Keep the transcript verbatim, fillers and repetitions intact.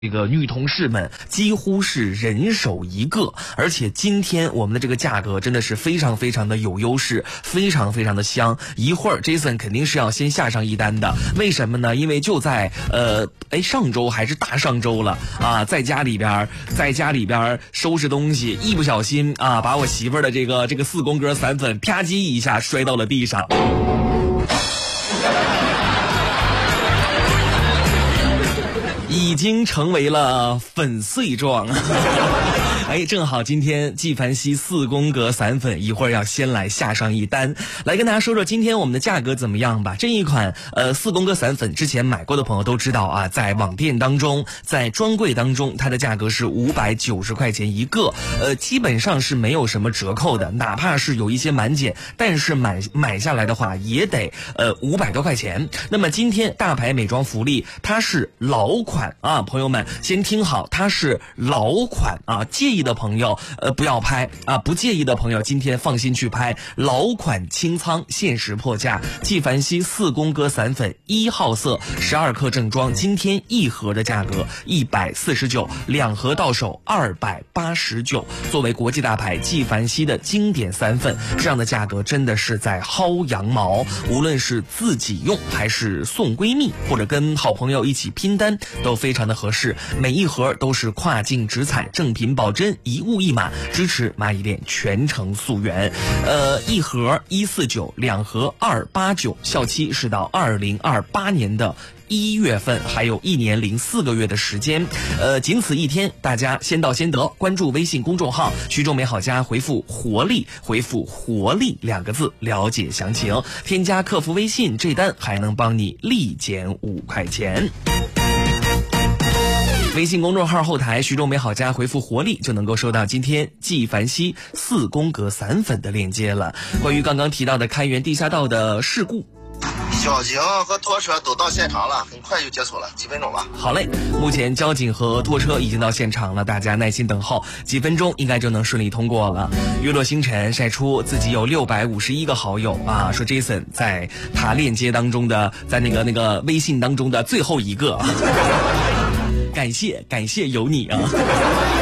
这个女同事们几乎是人手一个，而且今天我们的这个价格真的是非常非常的有优势，非常非常的香。一会儿 Jason 肯定是要先下上一单的，为什么呢？因为就在呃哎上周还是大上周了啊，在家里边在家里边收拾东西，一不小心啊把我媳妇儿的这个这个四宫格散粉啪叽一下摔到了地上。已经成为了粉碎状。哎，正好今天纪梵希四宫格散粉一会儿要先来下上一单，来跟大家说说今天我们的价格怎么样吧。这一款呃四宫格散粉之前买过的朋友都知道啊，在网店当中，在专柜当中，它的价格是五百九十块钱一个，呃，基本上是没有什么折扣的，哪怕是有一些满减，但是买买下来的话也得呃五百多块钱。那么今天大牌美妆福利，它是老款啊，朋友们先听好，它是老款啊，介意的朋友呃不要拍啊，不介意的朋友今天放心去拍。老款清仓限时破价，纪梵希四宫格散粉一号色十二克正装，今天一盒的价格一百四十九，两盒到手二百八十九。作为国际大牌纪梵希的经典散粉，这样的价格真的是在薅羊毛，无论是自己用还是送闺蜜或者跟好朋友一起拼单都非常的合适。每一盒都是跨境直采，正品保真，一物一码，支持蚂蚁店全程溯源。呃，一盒一四九，两盒二八九，效期是到二零二八年的一月份，还有一年零四个月的时间，呃，仅此一天，大家先到先得。关注微信公众号徐州美好家，回复活力，回复活力两个字了解详情，添加客服微信，这单还能帮你立减五块钱。微信公众号后台徐州美好家回复活力就能够收到今天纪梵希四宫格散粉的链接了。关于刚刚提到的开元地下道的事故， 交警和拖车都到现场了，很快就结束了，几分钟吧。 好嘞，目前交警和拖车已经到现场了，大家耐心等候，几分钟应该就能顺利通过了。娱乐星辰晒出自己有六百五十一个好友啊，说 Jason 在他链接当中的，在那个那个微信当中的最后一个。感谢感谢有你啊。